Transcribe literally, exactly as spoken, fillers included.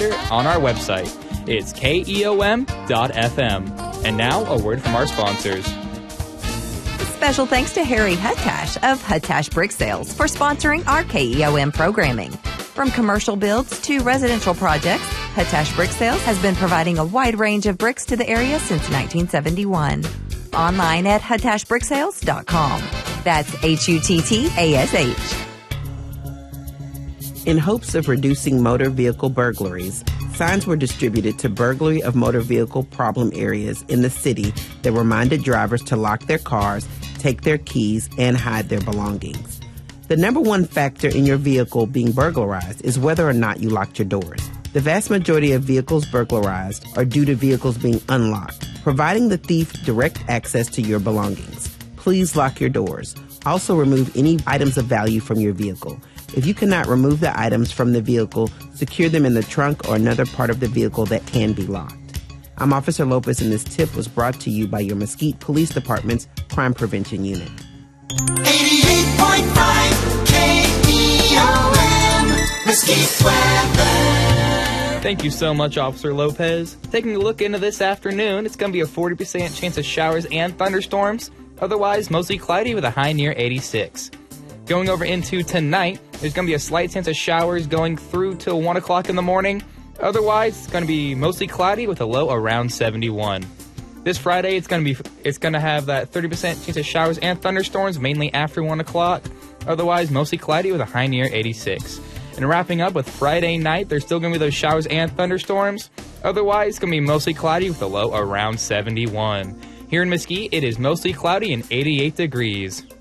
later on our website. It's K E O M dot F M. And now, a word from our sponsors. Special thanks to Harry Huttash of Huttash Brick Sales for sponsoring our K E O M programming. From commercial builds to residential projects, Huttash Brick Sales has been providing a wide range of bricks to the area since nineteen seventy-one. Online at huttash brick sales dot com. That's H U T T A S H. In hopes of reducing motor vehicle burglaries, signs were distributed to burglary of motor vehicle problem areas in the city that reminded drivers to lock their cars, take their keys, and hide their belongings. The number one factor in your vehicle being burglarized is whether or not you locked your doors. The vast majority of vehicles burglarized are due to vehicles being unlocked, providing the thief direct access to your belongings. Please lock your doors. Also remove any items of value from your vehicle. If you cannot remove the items from the vehicle, secure them in the trunk or another part of the vehicle that can be locked. I'm Officer Lopez, and this tip was brought to you by your Mesquite Police Department's Crime Prevention Unit. eighty-eight point five K E O M, Mesquite weather. Thank you so much, Officer Lopez. Taking a look into this afternoon, it's going to be a forty percent chance of showers and thunderstorms. Otherwise, mostly cloudy with a high near eighty-six. Going over into tonight, there's going to be a slight chance of showers going through till one o'clock in the morning. Otherwise, it's going to be mostly cloudy with a low around seventy-one. This Friday, it's going to be it's going to have that thirty percent chance of showers and thunderstorms, mainly after one o'clock. Otherwise, mostly cloudy with a high near eighty-six. And wrapping up with Friday night, there's still going to be those showers and thunderstorms. Otherwise, it's going to be mostly cloudy with a low around seventy-one. Here in Mesquite, it is mostly cloudy and eighty-eight degrees.